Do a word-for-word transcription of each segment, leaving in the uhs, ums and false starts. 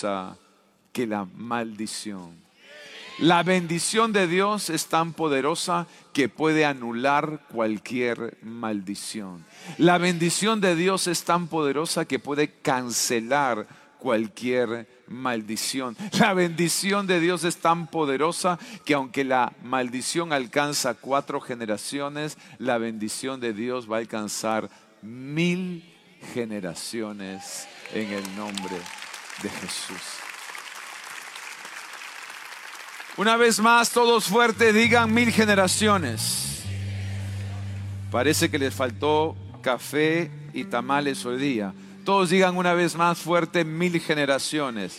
poderosa que la maldición. La bendición de Dios es tan poderosa que puede anular cualquier maldición. La bendición de Dios es tan poderosa que puede cancelar cualquier maldición. La bendición de Dios es tan poderosa que aunque la maldición alcanza cuatro generaciones, la bendición de Dios va a alcanzar mil generaciones en el nombre de Jesús. Una vez más, todos fuertes, digan mil generaciones. Parece que les faltó café y tamales hoy día. Todos digan una vez más fuerte, mil generaciones.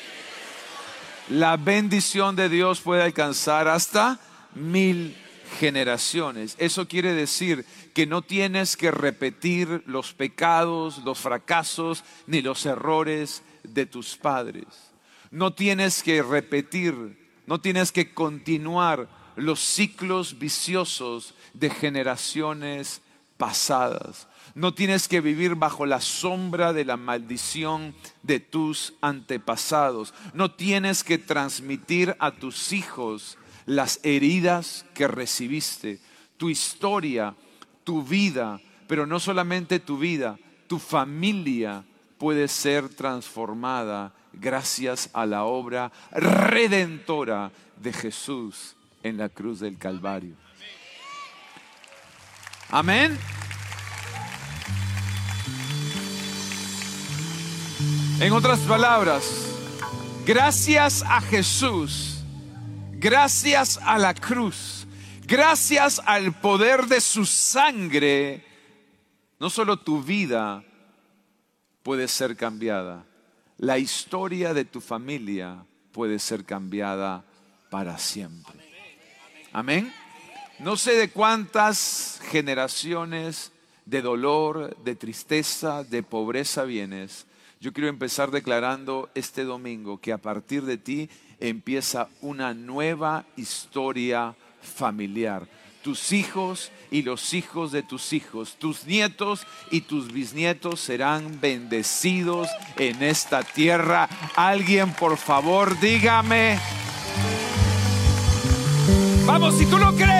La bendición de Dios puede alcanzar hasta mil generaciones. Eso quiere decir que no tienes que repetir los pecados, los fracasos, ni los errores de tus padres. No tienes que repetir No tienes que continuar los ciclos viciosos de generaciones pasadas. No tienes que vivir bajo la sombra de la maldición de tus antepasados. No tienes que transmitir a tus hijos las heridas que recibiste, tu historia, tu vida, pero no solamente tu vida, tu familia puede ser transformada gracias a la obra redentora de Jesús en la cruz del Calvario. Amén. En otras palabras, gracias a Jesús, gracias a la cruz, gracias al poder de su sangre, no solo tu vida puede ser cambiada, la historia de tu familia puede ser cambiada para siempre. Amén. No sé de cuántas generaciones de dolor, de tristeza, de pobreza vienes. Yo quiero empezar declarando este domingo que a partir de ti empieza una nueva historia familiar. Tus hijos y los hijos de tus hijos, tus nietos y tus bisnietos serán bendecidos en esta tierra. Alguien, por favor, dígame. Vamos, si tú lo crees.